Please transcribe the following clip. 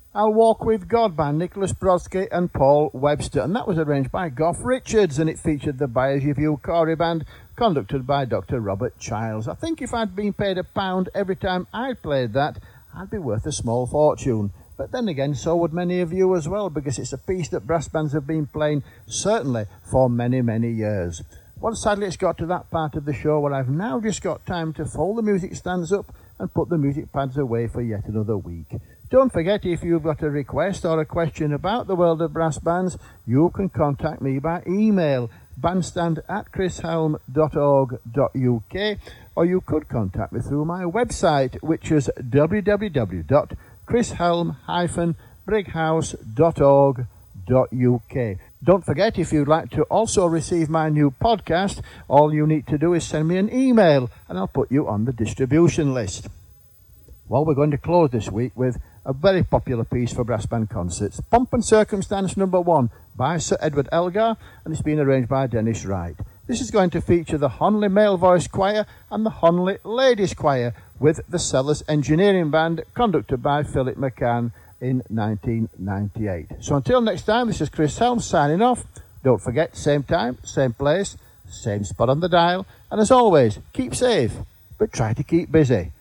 I'll Walk With God by Nicholas Brodsky and Paul Webster, and that was arranged by Gough Richards, and it featured the Buyers Review Corey Band, conducted by Dr. Robert Childs. I think if I'd been paid £1 every time I played that, I'd be worth a small fortune. But then again, so would many of you as well, because it's a piece that brass bands have been playing, certainly, for many, many years. Well, sadly, it's got to that part of the show where I've now just got time to fold the music stands up and put the music pads away for yet another week. Don't forget, if you've got a request or a question about the world of brass bands, you can contact me by email, bandstand@chrishelm.org.uk, or you could contact me through my website, which is www.chrishelm-brighouse.org.uk. Don't forget, if you'd like to also receive my new podcast, all you need to do is send me an email and I'll put you on the distribution list. Well, we're going to close this week with a very popular piece for brass band concerts, Pomp and Circumstance No. 1 by Sir Edward Elgar, and it's been arranged by Dennis Wright. This is going to feature the Honley Male Voice Choir and the Honley Ladies Choir with the Sellers Engineering Band, conducted by Philip McCann in 1998. So until next time, this is Chris Helm signing off. Don't forget, same time, same place, same spot on the dial, and as always, keep safe, but try to keep busy.